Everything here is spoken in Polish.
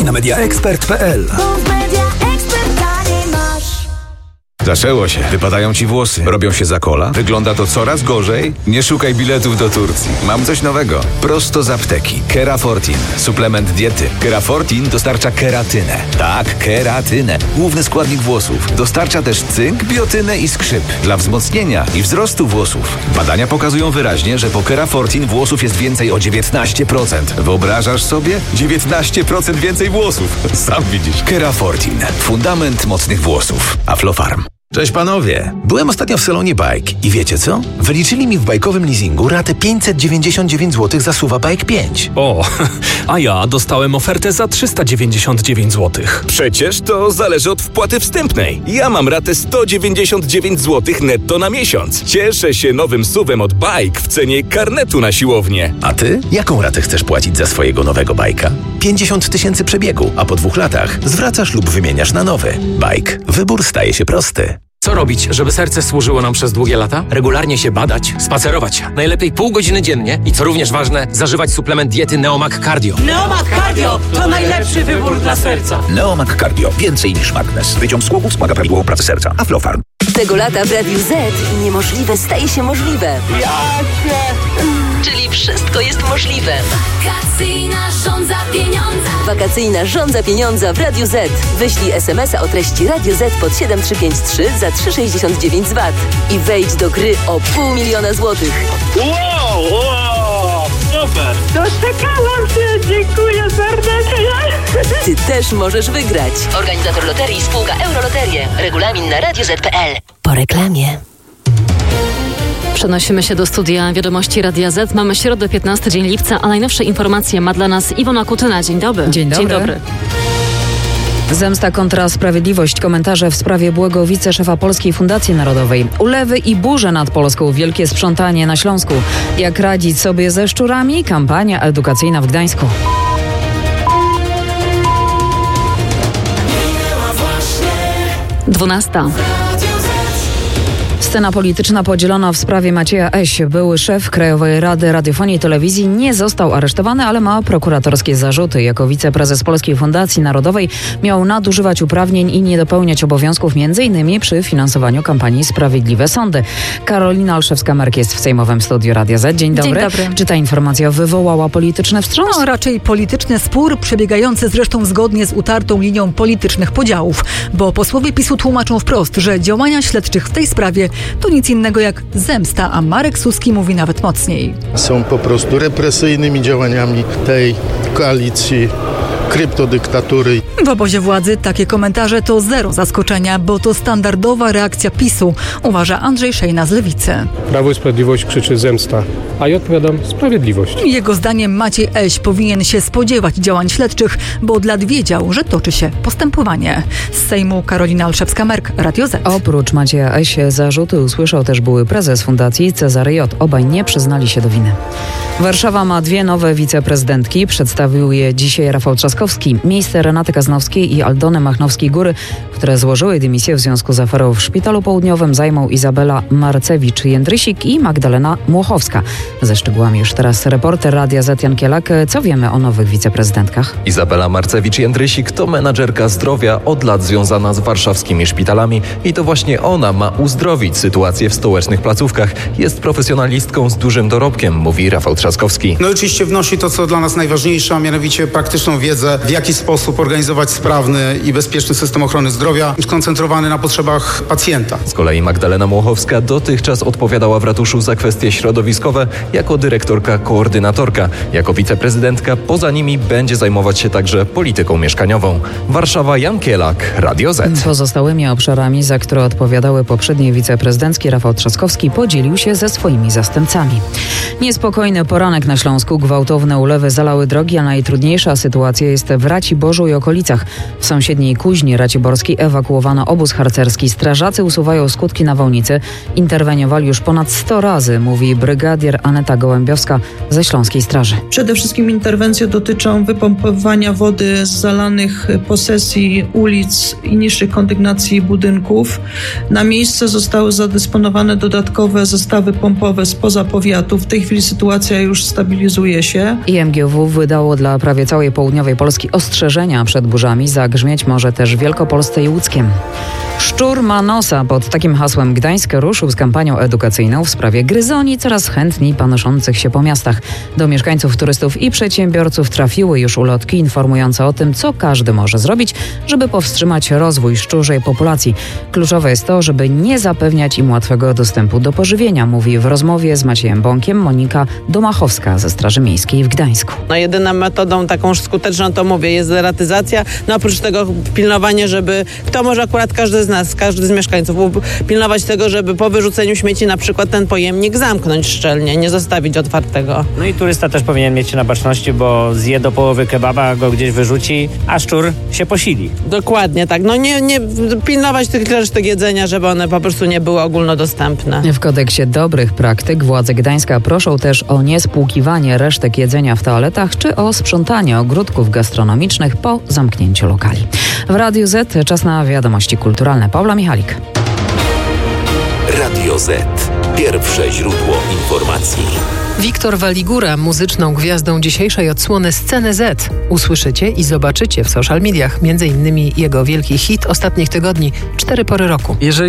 na mediaexpert.pl. Zaczęło się. Wypadają ci włosy. Robią się za kola. Wygląda to coraz gorzej. Nie szukaj biletów do Turcji. Mam coś nowego. Prosto z apteki. Kerafortin. Suplement diety. Kerafortin dostarcza keratynę. Tak, keratynę. Główny składnik włosów. Dostarcza też cynk, biotynę i skrzyp. Dla wzmocnienia i wzrostu włosów. Badania pokazują wyraźnie, że po Kerafortin włosów jest więcej o 19%. Wyobrażasz sobie? 19% więcej włosów. Sam widzisz. Kerafortin. Fundament mocnych włosów. Aflofarm. Cześć panowie! Byłem ostatnio w salonie Bike i wiecie co? Wyliczyli mi w bajkowym leasingu ratę 599 zł za SUV-a Bike 5. O, a ja dostałem ofertę za 399 zł. Przecież to zależy od wpłaty wstępnej. Ja mam ratę 199 zł netto na miesiąc. Cieszę się nowym SUV-em od Bike w cenie karnetu na siłownię. A ty? Jaką ratę chcesz płacić za swojego nowego bajka? 50 000 przebiegu, a po 2 latach zwracasz lub wymieniasz na nowy. Bike. Wybór staje się prosty. Co robić, żeby serce służyło nam przez długie lata? Regularnie się badać, spacerować. Najlepiej pół godziny dziennie i co również ważne, zażywać suplement diety Neomag Cardio. Neomag Cardio to najlepszy wybór dla serca. Neomag Cardio. Więcej niż magnes. Wyciąg z głowów wspomaga prawidłową pracę serca. Aflofarm. Tego lata w Radiu Z niemożliwe staje się możliwe. Czyli wszystko jest możliwe. Wakacyjna żądza pieniądza. Wakacyjna żądza pieniądza w Radiu Z. Wyślij SMS-a o treści Radio Z pod 7353 za 3,69 z VAT i wejdź do gry o 500 000 złotych. Wow, super! Doczekałam się, dziękuję serdecznie. Ty też możesz wygrać. Organizator loterii spółka Euroloterie. Regulamin na radioz.pl. Po reklamie. Przenosimy się do studia Wiadomości Radia Z. Mamy środę, 15 dzień lipca, a najnowsze informacje ma dla nas Iwona Kutyna. Dzień dobry. Dzień dobry. Dzień dobry. Zemsta kontra sprawiedliwość. Komentarze w sprawie byłego wiceszefa Polskiej Fundacji Narodowej. Ulewy i burze nad Polską. Wielkie sprzątanie na Śląsku. Jak radzić sobie ze szczurami? Kampania edukacyjna w Gdańsku. Dwunasta. Scena polityczna podzielona w sprawie Macieja Eś. Były szef Krajowej Rady Radiofonii i Telewizji nie został aresztowany, ale ma prokuratorskie zarzuty. Jako wiceprezes Polskiej Fundacji Narodowej miał nadużywać uprawnień i nie dopełniać obowiązków m.in. przy finansowaniu kampanii Sprawiedliwe Sądy. Karolina Olszewska-Merk jest w sejmowym studiu Radia Z. Dzień dobry. Dzień dobry. Czy ta informacja wywołała polityczny wstrząs? No, raczej polityczny spór, przebiegający zresztą zgodnie z utartą linią politycznych podziałów. Bo posłowie PiS-u tłumaczą wprost, że działania śledczych w tej sprawie to nic innego jak zemsta, a Marek Suski mówi nawet mocniej. Są po prostu represyjnymi działaniami tej koalicji kryptodyktatury. W obozie władzy takie komentarze to zero zaskoczenia, bo to standardowa reakcja PiS-u, uważa Andrzej Szejna z Lewicy. Prawo i Sprawiedliwość krzyczy zemsta, a ja odpowiadam sprawiedliwość. Jego zdaniem Maciej Eś powinien się spodziewać działań śledczych, bo od lat wiedział, że toczy się postępowanie. Z Sejmu Karolina Olszewska-Merk, Radio Z. Oprócz Macieja Eś zarzuty usłyszał też były prezes Fundacji Cezary J. Obaj nie przyznali się do winy. Warszawa ma 2 nowe wiceprezydentki. Przedstawił je dzisiaj Rafał Trzaskowski. Miejsce Renaty Kaznowskiej i Aldony Machnowskiej-Góry, które złożyły dymisję w związku z aferą w Szpitalu Południowym, zajmą Izabela Marcewicz-Jędrysik i Magdalena Młochowska. Ze szczegółami już teraz reporter Radia Z Jan Kielak. Co wiemy o nowych wiceprezydentkach? Izabela Marcewicz-Jędrysik to menadżerka zdrowia od lat związana z warszawskimi szpitalami i to właśnie ona ma uzdrowić sytuację w stołecznych placówkach. Jest profesjonalistką z dużym dorobkiem, mówi Rafał Trzaskowski. No oczywiście wnosi to, co dla nas najważniejsze, a mianowicie praktyczną wiedzę, w jaki sposób organizować sprawny i bezpieczny system ochrony zdrowia, skoncentrowany na potrzebach pacjenta. Z kolei Magdalena Młochowska dotychczas odpowiadała w ratuszu za kwestie środowiskowe jako dyrektorka, koordynatorka. Jako wiceprezydentka poza nimi będzie zajmować się także polityką mieszkaniową. Warszawa, Jan Kielak, Radio Z. Pozostałymi obszarami, za które odpowiadały poprzednie wiceprezydenckie, Rafał Trzaskowski podzielił się ze swoimi zastępcami. Niespokojny poranek na Śląsku. Gwałtowne ulewy zalały drogi, a najtrudniejsza sytuacja jest w Raciborzu i okolicach. W sąsiedniej Kuźni Raciborskiej ewakuowano obóz harcerski. Strażacy usuwają skutki nawałnicy. Interweniowali już ponad 100 razy, mówi brygadier Aneta Gołębiowska ze Śląskiej Straży. Przede wszystkim interwencje dotyczą wypompowania wody z zalanych posesji, ulic i niższych kondygnacji budynków. Na miejsce zostały zadysponowane dodatkowe zestawy pompowe spoza powiatu. W tej chwili sytuacja już stabilizuje się. IMGW wydało dla prawie całej południowej Polski Wielkopolski ostrzeżenia przed burzami. Zagrzmieć może też w Wielkopolsce i Łódzkiem. Szczur ma nosa. Pod takim hasłem Gdańsk ruszył z kampanią edukacyjną w sprawie gryzoni coraz chętniej panoszących się po miastach. Do mieszkańców, turystów i przedsiębiorców trafiły już ulotki informujące o tym, co każdy może zrobić, żeby powstrzymać rozwój szczurzej populacji. Kluczowe jest to, żeby nie zapewniać im łatwego dostępu do pożywienia, mówi w rozmowie z Maciejem Bąkiem Monika Domachowska ze Straży Miejskiej w Gdańsku. Jedyną metodą taką skuteczną, to mówię, jest deratyzacja. Oprócz tego pilnowanie, żeby kto może akurat każdy z nas, każdy z mieszkańców pilnować tego, żeby po wyrzuceniu śmieci na przykład ten pojemnik zamknąć szczelnie, nie zostawić otwartego. No i turysta też powinien mieć na baczności, bo zje do połowy kebaba, go gdzieś wyrzuci, a szczur się posili. Dokładnie tak. Nie pilnować tych resztek jedzenia, żeby one po prostu nie były ogólnodostępne. W kodeksie dobrych praktyk władze Gdańska proszą też o niespłukiwanie resztek jedzenia w toaletach czy o sprzątanie ogródków gastronomicznych po zamknięciu lokali. W Radiu Z czas na wiadomości kulturalne. Paula Michalik. Radio Z. Pierwsze źródło informacji. Wiktor Waligura, muzyczną gwiazdą dzisiejszej odsłony Sceny Z. Usłyszycie i zobaczycie w social mediach m.in. jego wielki hit ostatnich tygodni 4 pory roku.